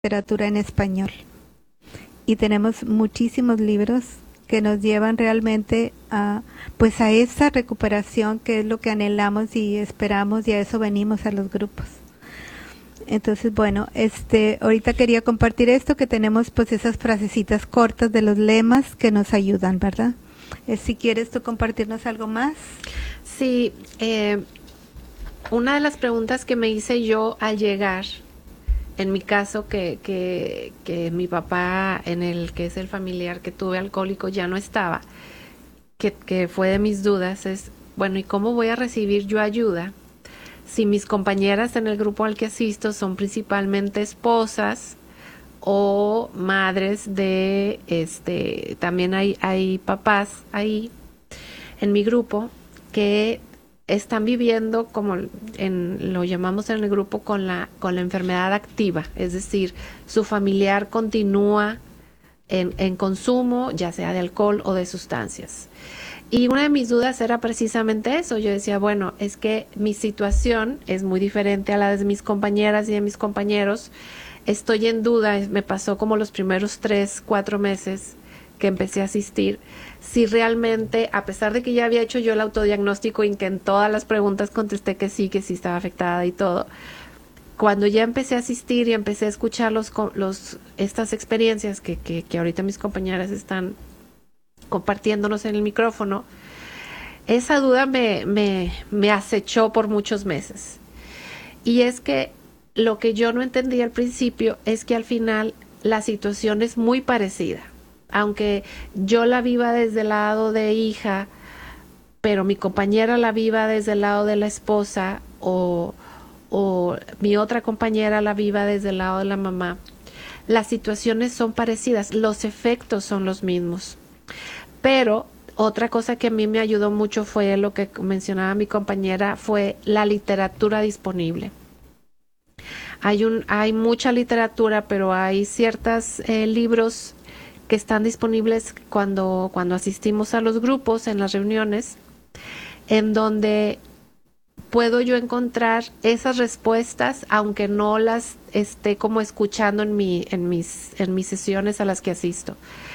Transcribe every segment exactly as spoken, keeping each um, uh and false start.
literatura en español. Y tenemos muchísimos libros que nos llevan realmente a, pues a esa recuperación que es lo que anhelamos y esperamos, y a eso venimos a los grupos. Entonces, bueno, este, ahorita quería compartir esto, que tenemos pues esas frasecitas cortas de los lemas que nos ayudan, ¿verdad? Eh, si quieres tú compartirnos algo más. Sí, eh, una de las preguntas que me hice yo al llegar, en mi caso, que, que, que mi papá, en el que es el familiar que tuve alcohólico, ya no estaba, que, que fue de mis dudas, es, bueno, ¿y cómo voy a recibir yo ayuda si mis compañeras en el grupo al que asisto son principalmente esposas o madres de, este, también hay, hay papás ahí en mi grupo que están viviendo, como en, lo llamamos en el grupo, con la, con la enfermedad activa, es decir, su familiar continúa en, en consumo, ya sea de alcohol o de sustancias. Y una de mis dudas era precisamente eso. Yo decía, bueno, es que mi situación es muy diferente a la de mis compañeras y de mis compañeros. Estoy en duda, me pasó como los primeros tres, cuatro meses que empecé a asistir, si realmente, a pesar de que ya había hecho yo el autodiagnóstico y que en todas las preguntas contesté que sí, que sí estaba afectada y todo, cuando ya empecé a asistir y empecé a escuchar los, los, estas experiencias que, que, que ahorita mis compañeras están compartiéndonos en el micrófono, esa duda me, me, me acechó por muchos meses. Y es que lo que yo no entendí al principio es que al final la situación es muy parecida. Aunque yo la viva desde el lado de hija, pero mi compañera la viva desde el lado de la esposa, o, o mi otra compañera la viva desde el lado de la mamá, las situaciones son parecidas, los efectos son los mismos. Pero otra cosa que a mí me ayudó mucho fue lo que mencionaba mi compañera, fue la literatura disponible. Hay, un, hay mucha literatura, pero hay ciertos eh, libros que están disponibles cuando, cuando asistimos a los grupos, en las reuniones, en donde puedo yo encontrar esas respuestas, aunque no las esté como escuchando en, mi, en, mis, en mis sesiones a las que asisto.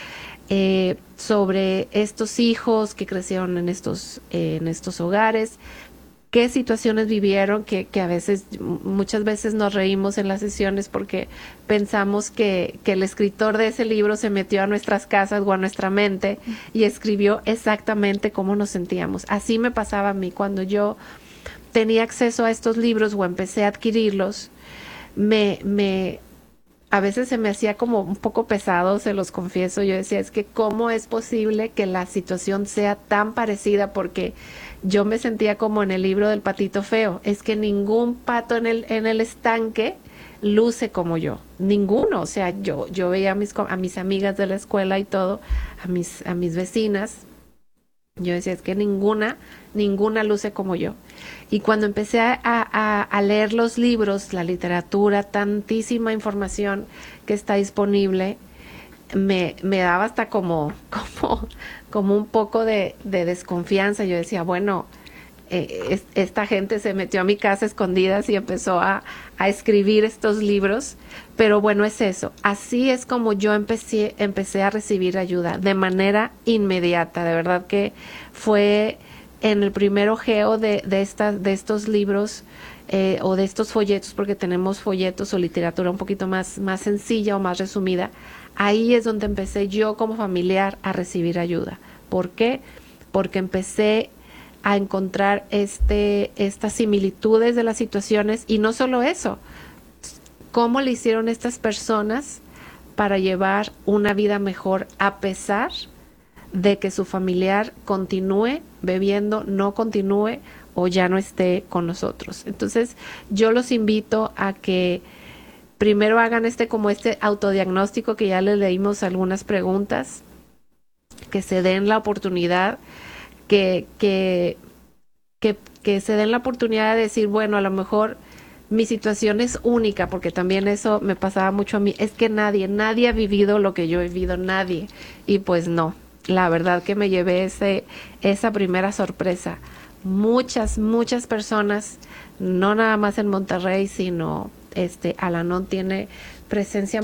Eh, sobre estos hijos que crecieron en estos, eh, en estos hogares, qué situaciones vivieron, que, que a veces, muchas veces nos reímos en las sesiones porque pensamos que, que el escritor de ese libro se metió a nuestras casas o a nuestra mente y escribió exactamente cómo nos sentíamos. Así me pasaba a mí cuando yo tenía acceso a estos libros o empecé a adquirirlos, me, me, a veces se me hacía como un poco pesado, se los confieso. Yo decía, es que cómo es posible que la situación sea tan parecida, porque yo me sentía como en el libro del patito feo. Es que ningún pato en el, en el estanque luce como yo, ninguno. O sea, yo, yo veía a mis, a mis amigas de la escuela y todo, a mis, a mis vecinas. Yo decía, es que ninguna, ninguna luce como yo. Y cuando empecé a, a, a leer los libros, la literatura, tantísima información que está disponible, me, me daba hasta como, como, como un poco de, de desconfianza. Yo decía, bueno, eh, es, esta gente se metió a mi casa escondidas y empezó a, a escribir estos libros. Pero bueno, es eso. Así es como yo empecé, empecé a recibir ayuda de manera inmediata. De verdad que fue en el primer ojeo de, de, esta, de estos libros eh, o de estos folletos, porque tenemos folletos o literatura un poquito más, más sencilla o más resumida. Ahí es donde empecé yo como familiar a recibir ayuda. ¿Por qué? Porque empecé a encontrar este, estas similitudes de las situaciones, y no solo eso, cómo le hicieron estas personas para llevar una vida mejor a pesar de que su familiar continúe bebiendo, no continúe o ya no esté con nosotros. Entonces, yo los invito a que primero hagan este como este autodiagnóstico, que ya les leímos algunas preguntas, que se den la oportunidad, que, que, que, que se den la oportunidad de decir, bueno, a lo mejor mi situación es única, porque también eso me pasaba mucho a mí, es que nadie, nadie ha vivido lo que yo he vivido, nadie, y pues no, la verdad que me llevé ese, esa primera sorpresa. Muchas, muchas personas, no nada más en Monterrey, sino este Al-Anon tiene presencia